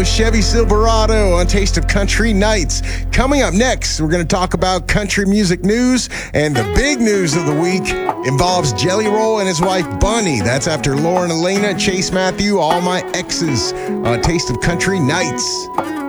Chevy Silverado on Taste of Country Nights. Coming up next, we're going to talk about country music news, and the big news of the week involves Jelly Roll and his wife Bunny. That's after Lauren Elena, Chase Matthew, All My Exes on Taste of Country Nights.